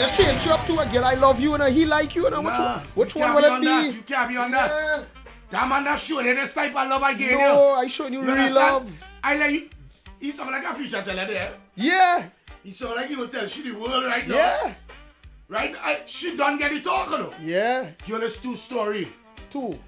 you change you up to a girl I love you and he like you and which one will it be? You can't be on that. That man not showing you this type of love I gave you. No, I showing you real understand? love. I let you. He sound like a future teller there. Yeah. He sound like he will tell she the world right now. Yeah. Right? She done get it talking though. Yeah. Give us 2 story. 2.